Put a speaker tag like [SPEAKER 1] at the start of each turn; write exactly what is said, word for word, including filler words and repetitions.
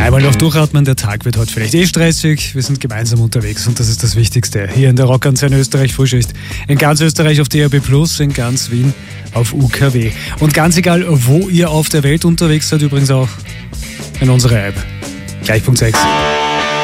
[SPEAKER 1] Einmal noch durchatmen, der Tag wird heute vielleicht eh stressig. Wir sind gemeinsam unterwegs und das ist das Wichtigste. Hier in der Rockantenne Österreich Frühschicht. In ganz Österreich auf D A B plus, in ganz Wien auf U K W. Und ganz egal, wo ihr auf der Welt unterwegs seid, übrigens auch in unserer App. Gleich Punkt sechs.